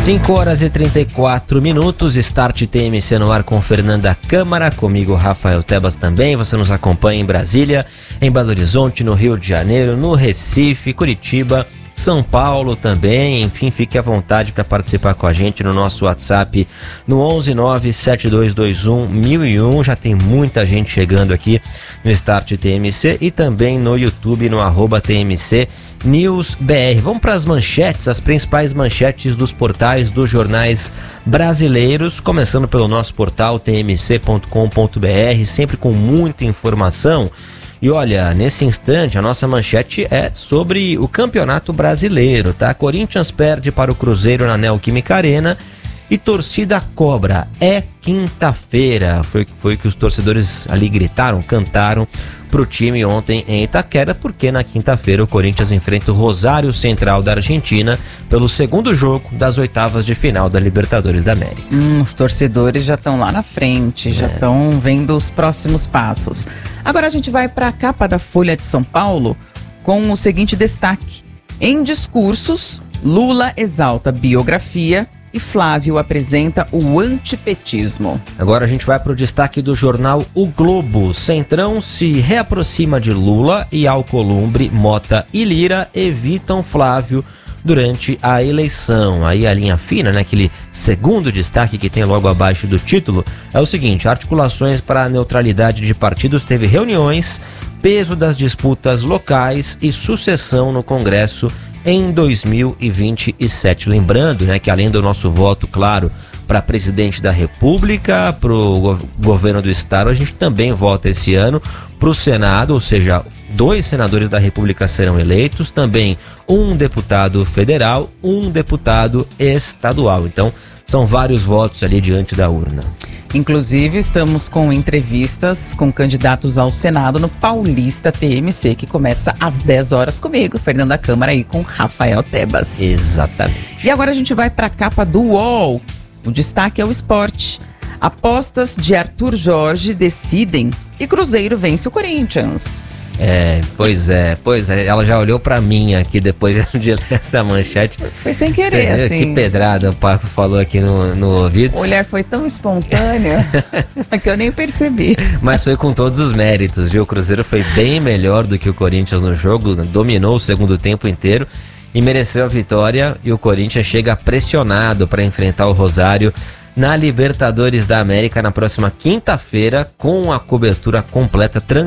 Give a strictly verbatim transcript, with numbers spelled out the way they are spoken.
cinco horas e trinta e quatro minutos, Start T M C no ar com Fernanda Câmara, comigo Rafael Tebas também. Você nos acompanha em Brasília, em Belo Horizonte, no Rio de Janeiro, no Recife, Curitiba, São Paulo também. Enfim, fique à vontade para participar com a gente no nosso WhatsApp no onze nove sete dois dois um mil e um. Já tem muita gente chegando aqui no Start T M C e também no YouTube no arroba T M C News B R. Vamos para as manchetes, as principais manchetes dos portais dos jornais brasileiros, começando pelo nosso portal t m c ponto com ponto b r, sempre com muita informação. E olha, nesse instante a nossa manchete é sobre o Campeonato Brasileiro, tá? Corinthians perde para o Cruzeiro na Neoquímica Arena e torcida cobra. É quinta-feira. Foi foi que os torcedores ali gritaram, cantaram pro time ontem em Itaquera, porque na quinta-feira o Corinthians enfrenta o Rosário Central da Argentina pelo segundo jogo das oitavas de final da Libertadores da América. Hum, os torcedores já estão lá na frente, já estão é. vendo os próximos passos. Agora a gente vai para a capa da Folha de São Paulo com o seguinte destaque: em discursos, Lula exalta biografia e Flávio apresenta o antipetismo. Agora a gente vai para o destaque do jornal O Globo. Centrão se reaproxima de Lula e Alcolumbre, Mota e Lira evitam Flávio durante a eleição. Aí a linha fina, né, aquele segundo destaque que tem logo abaixo do título, é o seguinte: articulações para a neutralidade de partidos teve reuniões, peso das disputas locais e sucessão no Congresso em dois mil e vinte e sete. Lembrando, né, que além do nosso voto, claro, para presidente da República, para o go- governo do Estado, a gente também vota esse ano para o Senado, ou seja, dois senadores da República serão eleitos, também um deputado federal, um deputado estadual. Então, são vários votos ali diante da urna. Inclusive, estamos com entrevistas com candidatos ao Senado no Paulista T M C, que começa às dez horas comigo, Fernanda Câmara, e com Rafael Tebas. Exatamente. E agora a gente vai para a capa do U O L. O destaque é o esporte. Apostas de Arthur Jorge decidem e Cruzeiro vence o Corinthians. É, pois é, pois é. Ela já olhou pra mim aqui depois de ler essa manchete. Foi sem querer, Você, assim. Que pedrada o Paco falou aqui no, no ouvido. O olhar foi tão espontâneo que eu nem percebi. Mas foi com todos os méritos, viu? O Cruzeiro foi bem melhor do que o Corinthians no jogo, dominou o segundo tempo inteiro e mereceu a vitória. E o Corinthians chega pressionado para enfrentar o Rosário na Libertadores da América na próxima quinta-feira, com a cobertura completa,